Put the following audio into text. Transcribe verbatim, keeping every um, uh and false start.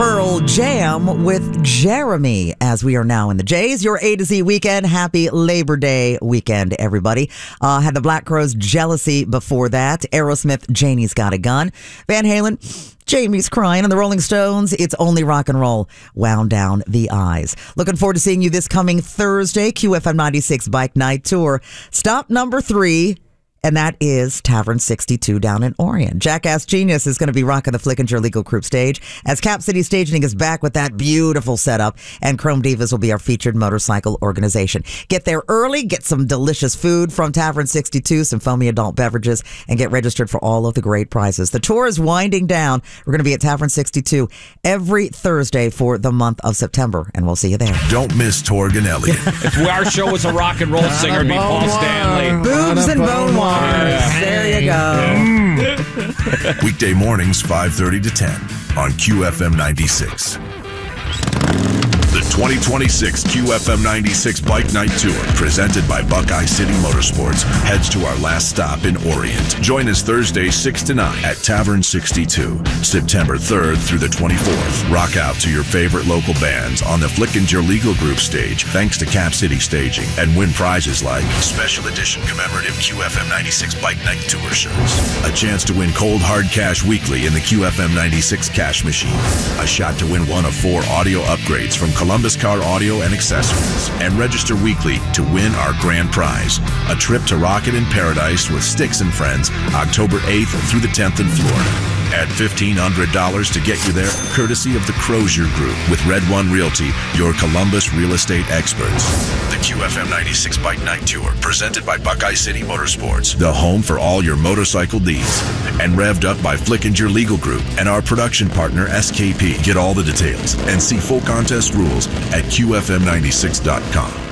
Pearl Jam with Jeremy, as we are now in the J's. Your A to Z weekend. Happy Labor Day weekend, everybody. Uh, had the Black Crowes Jealousy before that. Aerosmith, Janie's Got a Gun. Van Halen, Jamie's Crying. And the Rolling Stones, It's Only Rock and Roll, Wound Down the Eyes. Looking forward to seeing you this coming Thursday. Q F M ninety-six Bike Night Tour. Stop number three. And that is Tavern sixty-two down in Orion. Jackass Genius is going to be rocking the Flickinger Legal Group stage as Cap City Staging is back with that beautiful setup. And Chrome Divas will be our featured motorcycle organization. Get there early, get some delicious food from Tavern sixty-two, some foamy adult beverages, and get registered for all of the great prizes. The tour is winding down. We're going to be at Tavern sixty-two every Thursday for the month of September, and we'll see you there. Don't miss Torg and Elliott. If our show was a rock and roll singer, it'd be Paul Stanley. Boobs and bone wire. Yeah. There you go. Mm. Weekday mornings, five thirty to ten on Q F M ninety-six. The twenty twenty-six Q F M ninety-six Bike Night Tour, presented by Buckeye City Motorsports, heads to our last stop in Orient. Join us Thursday, six to nine at Tavern sixty-two, September third through the twenty-fourth. Rock out to your favorite local bands on the Flickinger Legal Group stage, thanks to Cap City Staging, and win prizes like special edition commemorative Q F M ninety-six Bike Night Tour shirts, a chance to win cold hard cash weekly in the Q F M ninety-six cash machine, a shot to win one of four audio upgrades from Columbus Car Audio and Accessories, and register weekly to win our grand prize, a trip to Rocket in Paradise with Styx and Friends, October eighth through the tenth in Florida. Add fifteen hundred dollars to get you there, courtesy of the Crozier Group with Red One Realty, your Columbus real estate experts. The Q F M ninety-six Bike Night Tour, presented by Buckeye City Motorsports, the home for all your motorcycle needs, and revved up by Flickinger Legal Group and our production partner S K P. Get all the details and see full contest rules at Q F M ninety-six dot com.